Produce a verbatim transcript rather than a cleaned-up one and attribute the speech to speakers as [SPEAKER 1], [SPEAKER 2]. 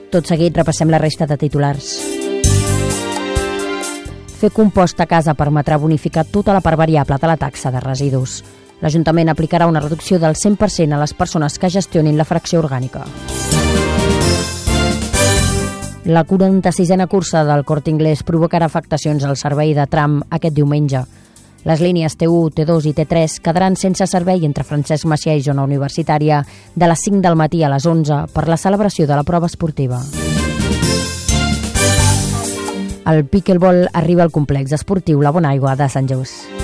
[SPEAKER 1] Tot seguit repassem la resta de titulars. Fer compost a casa permetrà bonificar tota la part variable de la taxa de residus. L'Ajuntament aplicarà una reducció del cent per cent a les persones que gestionin la fracció orgànica. La quaranta-sisena cursa del Corte Inglés provocarà afectacions al servei de tram aquest diumenge. Les línies T u, T dos i T tres quedaran sense servei entre Francesc Macià i Zona Universitària de les cinc del matí a les onze per la celebració de la prova esportiva. El pickleball arriba al complex esportiu La Bonaigua de Sant Just.